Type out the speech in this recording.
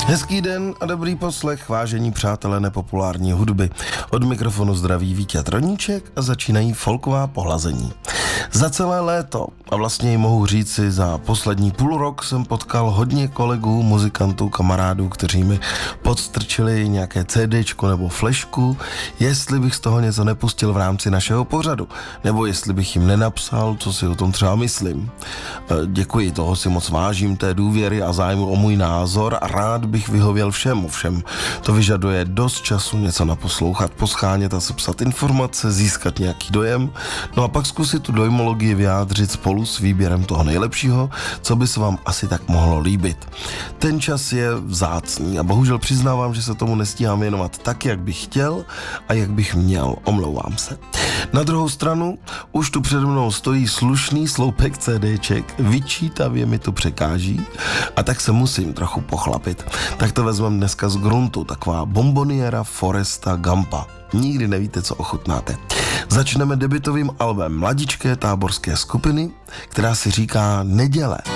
Hezký den a dobrý poslech, vážení přátelé nepopulární hudby. Od mikrofonu zdraví Vítěz Roníček a začínají folková pohlazení. Za celé léto, a vlastně ji mohu říci za poslední půl rok, jsem potkal hodně kolegů, muzikantů, kamarádů, kteří mi podstrčili nějaké CDčko nebo flashku, jestli bych z toho něco nepustil v rámci našeho pořadu, nebo jestli bych jim nenapsal, co si o tom třeba myslím. Děkuji, toho si moc vážím, té důvěry a zájmu o můj názor a rád bych vyhověl všem. To vyžaduje dost času něco naposlouchat, poschánět a sepsat informace, získat nějaký dojem, no a pak zkusit tu dojmologii vyjádřit spolu s výběrem toho nejlepšího, co by se vám asi tak mohlo líbit. Ten čas je vzácný a bohužel přiznávám, že se tomu nestíhám věnovat tak, jak bych chtěl a jak bych měl, omlouvám se. Na druhou stranu už tu přede mnou stojí slušný sloupek CDček, vyčítavě mi to překáží a tak se musím trochu pochlapit. Tak to vezmeme dneska z gruntu, taková bomboniera Foresta Gampa. Nikdy nevíte, co ochutnáte. Začneme debutovým albem mladičké táborské skupiny, která si říká Neděle.